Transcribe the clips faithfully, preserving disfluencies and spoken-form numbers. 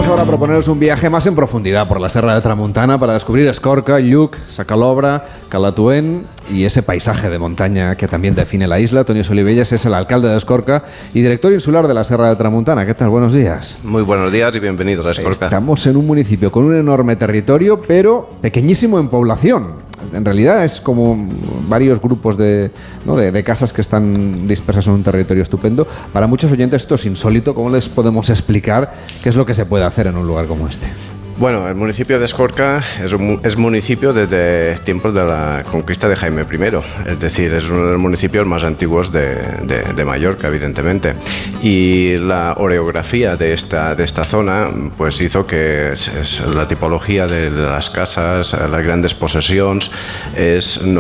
Vamos ahora a proponeros un viaje más en profundidad por la Serra de Tramuntana para descubrir Escorca, Lluc, Sacalobra, Calatuén y ese paisaje de montaña que también define la isla. Toni Solivelles es el alcalde de Escorca y director insular de la Serra de Tramuntana. ¿Qué tal? Buenos días. Muy buenos días y bienvenidos a Escorca. Estamos en un municipio con un enorme territorio, pero pequeñísimo en población. En realidad es como varios grupos de, ¿no? de, de casas que están dispersas en un territorio estupendo. Para muchos oyentes esto es insólito. ¿Cómo les podemos explicar qué es lo que se puede hacer en un lugar como este? Bueno, el municipio de Escorca es, un, es municipio desde tiempos de la conquista de Jaime primero, es decir, es uno de los municipios más antiguos de, de, de Mallorca, evidentemente. Y la orografía de esta, de esta zona pues hizo que es, es la tipología de, de las casas, las grandes posesiones, es, no,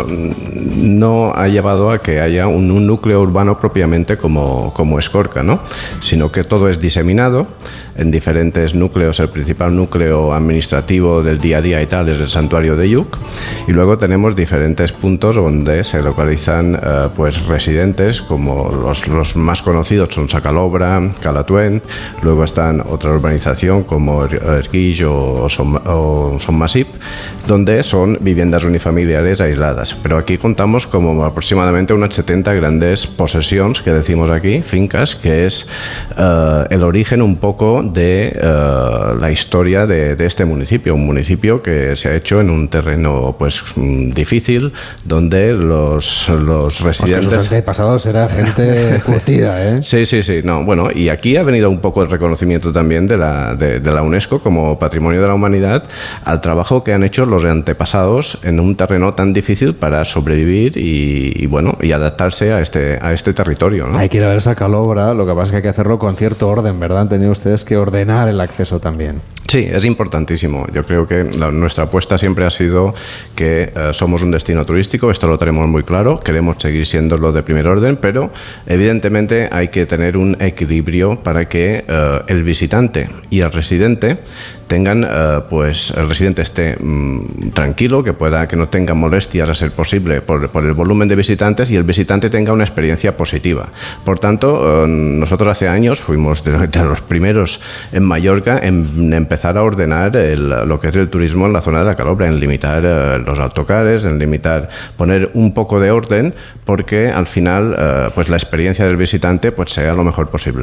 no ha llevado a que haya un, un núcleo urbano propiamente como, como Escorca, ¿no? Sino que todo es diseminado en diferentes núcleos. El principal núcleo administrativo del día a día y tal es el santuario de Lluc, y luego tenemos diferentes puntos donde se localizan eh, pues residentes, como los, los más conocidos son Sacalobra, Calatuén, luego están otra urbanización como Erguix o Son, o Son Masip, donde son viviendas unifamiliares aisladas, pero aquí contamos como aproximadamente unas setenta grandes posesiones, que decimos aquí, fincas, que es eh, el origen un poco de eh, la historia de de este municipio, un municipio que se ha hecho en un terreno pues difícil, donde los, los residentes... Pues que sus antepasados era gente curtida, ¿eh? Sí, sí, sí. No, bueno, y aquí ha venido un poco el reconocimiento también de la, de, de la UNESCO como Patrimonio de la Humanidad al trabajo que han hecho los antepasados en un terreno tan difícil para sobrevivir y, y bueno, y adaptarse a este, a este territorio, ¿no? Hay que ir a ver Sacalobra, lo que pasa es que hay que hacerlo con cierto orden, ¿verdad? Han tenido ustedes que ordenar el acceso también. Sí, es importantísimo. Yo creo que la, nuestra apuesta siempre ha sido que uh, somos un destino turístico, esto lo tenemos muy claro, queremos seguir siendo lo de primer orden, pero evidentemente hay que tener un equilibrio para que uh, el visitante y el residente tengan, uh, pues el residente esté um, tranquilo, que pueda, que no tenga molestias a ser posible por, por el volumen de visitantes, y el visitante tenga una experiencia positiva. Por tanto, uh, nosotros hace años fuimos de, de los primeros en Mallorca en empezar a ordenar el, lo que es el turismo en la zona de la Calobra, en limitar uh, los autocares, en limitar, poner un poco de orden, porque al final uh, pues la experiencia del visitante pues sea lo mejor posible.